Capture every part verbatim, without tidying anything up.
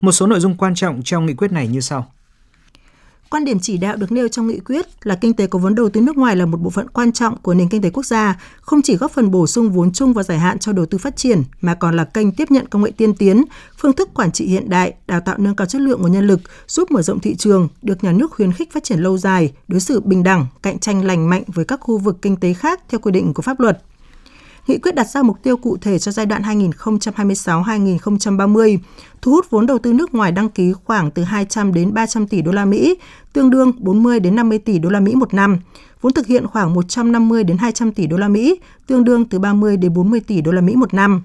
Một số nội dung quan trọng trong nghị quyết này như sau. Quan điểm chỉ đạo được nêu trong nghị quyết là kinh tế có vốn đầu tư nước ngoài là một bộ phận quan trọng của nền kinh tế quốc gia, không chỉ góp phần bổ sung vốn chung và dài hạn cho đầu tư phát triển, mà còn là kênh tiếp nhận công nghệ tiên tiến, phương thức quản trị hiện đại, đào tạo nâng cao chất lượng nguồn nhân lực, giúp mở rộng thị trường, được nhà nước khuyến khích phát triển lâu dài, đối xử bình đẳng, cạnh tranh lành mạnh với các khu vực kinh tế khác theo quy định của pháp luật. Nghị quyết đặt ra mục tiêu cụ thể cho giai đoạn hai nghìn không trăm hai mươi sáu đến hai nghìn không trăm ba mươi, thu hút vốn đầu tư nước ngoài đăng ký khoảng từ hai trăm đến ba trăm tỷ đô la Mỹ, tương đương bốn mươi đến năm mươi tỷ đô la Mỹ một năm. Vốn thực hiện khoảng một trăm năm mươi đến hai trăm tỷ đô la Mỹ, tương đương từ ba mươi đến bốn mươi tỷ đô la Mỹ một năm.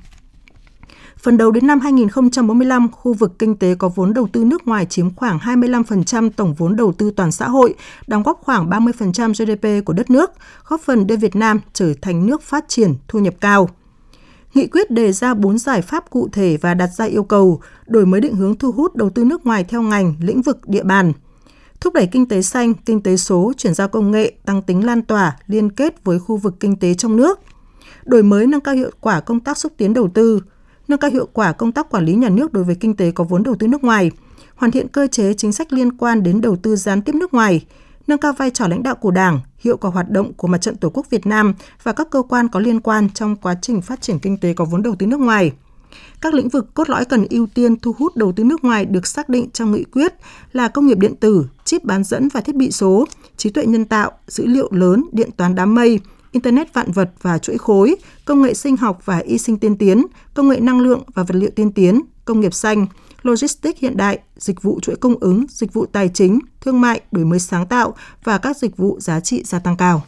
Phần đầu đến năm hai nghìn không trăm bốn mươi lăm, khu vực kinh tế có vốn đầu tư nước ngoài chiếm khoảng hai mươi lăm phần trăm tổng vốn đầu tư toàn xã hội, đóng góp khoảng ba mươi phần trăm giê đê pê của đất nước, góp phần đưa Việt Nam trở thành nước phát triển, thu nhập cao. Nghị quyết đề ra bốn giải pháp cụ thể và đặt ra yêu cầu đổi mới định hướng thu hút đầu tư nước ngoài theo ngành, lĩnh vực, địa bàn, thúc đẩy kinh tế xanh, kinh tế số, chuyển giao công nghệ, tăng tính lan tỏa, liên kết với khu vực kinh tế trong nước, đổi mới nâng cao hiệu quả công tác xúc tiến đầu tư, nâng cao hiệu quả công tác quản lý nhà nước đối với kinh tế có vốn đầu tư nước ngoài, hoàn thiện cơ chế chính sách liên quan đến đầu tư gián tiếp nước ngoài, nâng cao vai trò lãnh đạo của Đảng, hiệu quả hoạt động của Mặt trận Tổ quốc Việt Nam và các cơ quan có liên quan trong quá trình phát triển kinh tế có vốn đầu tư nước ngoài. Các lĩnh vực cốt lõi cần ưu tiên thu hút đầu tư nước ngoài được xác định trong nghị quyết là công nghiệp điện tử, chip bán dẫn và thiết bị số, trí tuệ nhân tạo, dữ liệu lớn, điện toán đám mây, Internet vạn vật và chuỗi khối, công nghệ sinh học và y sinh tiên tiến, công nghệ năng lượng và vật liệu tiên tiến, công nghiệp xanh, logistics hiện đại, dịch vụ chuỗi cung ứng, dịch vụ tài chính, thương mại, đổi mới sáng tạo và các dịch vụ giá trị gia tăng cao.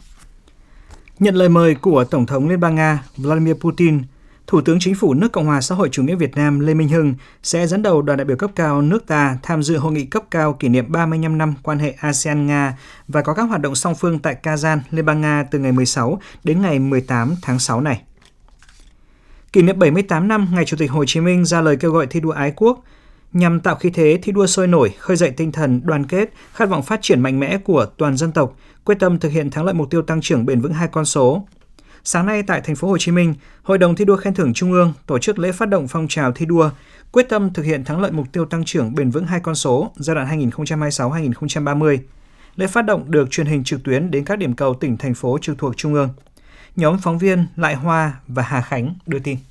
Nhận lời mời của Tổng thống Liên bang Nga Vladimir Putin, Thủ tướng Chính phủ nước Cộng hòa xã hội chủ nghĩa Việt Nam Lê Minh Hưng sẽ dẫn đầu đoàn đại biểu cấp cao nước ta tham dự hội nghị cấp cao kỷ niệm ba mươi lăm năm quan hệ a sê an-Nga và có các hoạt động song phương tại Kazan, Liên bang Nga từ ngày mười sáu đến ngày mười tám tháng sáu này. Kỷ niệm bảy mươi tám năm ngày Chủ tịch Hồ Chí Minh ra lời kêu gọi thi đua ái quốc nhằm tạo khí thế thi đua sôi nổi, khơi dậy tinh thần đoàn kết, khát vọng phát triển mạnh mẽ của toàn dân tộc, quyết tâm thực hiện thắng lợi mục tiêu tăng trưởng bền vững hai con số. Sáng nay tại thành phố Hồ Chí Minh, Hội đồng thi đua khen thưởng Trung ương tổ chức lễ phát động phong trào thi đua quyết tâm thực hiện thắng lợi mục tiêu tăng trưởng bền vững hai con số giai đoạn hai nghìn không trăm hai mươi sáu đến hai nghìn không trăm ba mươi. Lễ phát động được truyền hình trực tuyến đến các điểm cầu tỉnh thành phố trực thuộc Trung ương. Nhóm phóng viên Lại Hoa và Hà Khánh đưa tin.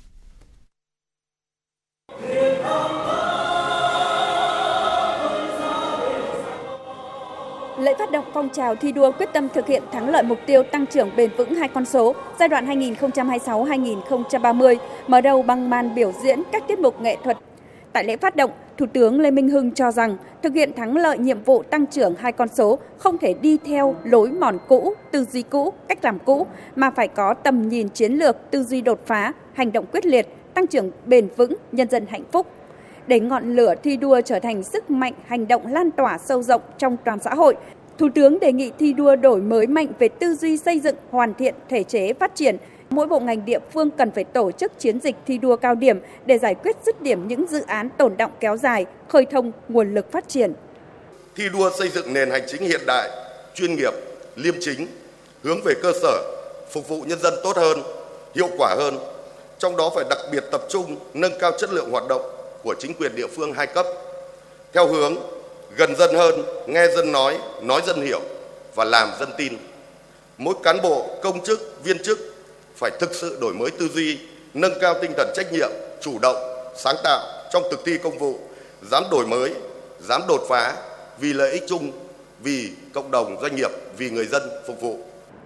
Lễ phát động phong trào thi đua quyết tâm thực hiện thắng lợi mục tiêu tăng trưởng bền vững hai con số giai đoạn hai nghìn không trăm hai mươi sáu đến hai nghìn không trăm ba mươi, mở đầu bằng màn biểu diễn các tiết mục nghệ thuật. Tại lễ phát động, Thủ tướng Lê Minh Hưng cho rằng thực hiện thắng lợi nhiệm vụ tăng trưởng hai con số không thể đi theo lối mòn cũ, tư duy cũ, cách làm cũ, mà phải có tầm nhìn chiến lược, tư duy đột phá, hành động quyết liệt, tăng trưởng bền vững, nhân dân hạnh phúc. Để ngọn lửa thi đua trở thành sức mạnh hành động lan tỏa sâu rộng trong toàn xã hội, Thủ tướng đề nghị thi đua đổi mới mạnh về tư duy xây dựng, hoàn thiện thể chế phát triển. Mỗi bộ ngành địa phương cần phải tổ chức chiến dịch thi đua cao điểm để giải quyết dứt điểm những dự án tồn đọng kéo dài, khơi thông nguồn lực phát triển. Thi đua xây dựng nền hành chính hiện đại, chuyên nghiệp, liêm chính, hướng về cơ sở, phục vụ nhân dân tốt hơn, hiệu quả hơn. Trong đó phải đặc biệt tập trung nâng cao chất lượng hoạt động của chính quyền địa phương hai cấp, theo hướng gần dân hơn, nghe dân nói, nói dân hiểu và làm dân tin. Mỗi cán bộ, công chức, viên chức phải thực sự đổi mới tư duy, nâng cao tinh thần trách nhiệm, chủ động, sáng tạo trong thực thi công vụ, dám đổi mới, dám đột phá vì lợi ích chung, vì cộng đồng doanh nghiệp, vì người dân phục vụ.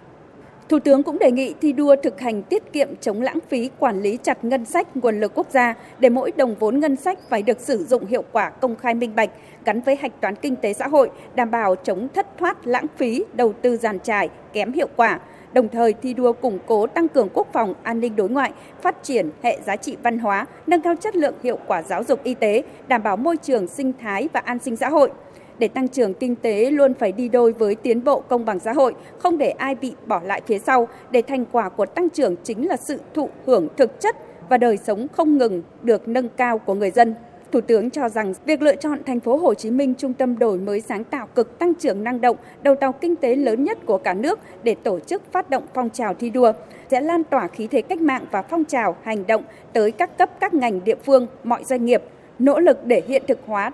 Thủ tướng cũng đề nghị thi đua thực hành tiết kiệm chống lãng phí, quản lý chặt ngân sách nguồn lực quốc gia để mỗi đồng vốn ngân sách phải được sử dụng hiệu quả, công khai minh bạch, gắn với hạch toán kinh tế xã hội, đảm bảo chống thất thoát lãng phí, đầu tư giàn trải, kém hiệu quả. Đồng thời thi đua củng cố tăng cường quốc phòng, an ninh đối ngoại, phát triển hệ giá trị văn hóa, nâng cao chất lượng hiệu quả giáo dục y tế, đảm bảo môi trường sinh thái và an sinh xã hội. Để tăng trưởng kinh tế luôn phải đi đôi với tiến bộ công bằng xã hội, không để ai bị bỏ lại phía sau, để thành quả của tăng trưởng chính là sự thụ hưởng thực chất và đời sống không ngừng được nâng cao của người dân. Thủ tướng cho rằng việc lựa chọn thành phố Hồ Chí Minh trung tâm đổi mới sáng tạo cực tăng trưởng năng động, đầu tàu kinh tế lớn nhất của cả nước để tổ chức phát động phong trào thi đua sẽ lan tỏa khí thế cách mạng và phong trào hành động tới các cấp các ngành địa phương, mọi doanh nghiệp, nỗ lực để hiện thực hóa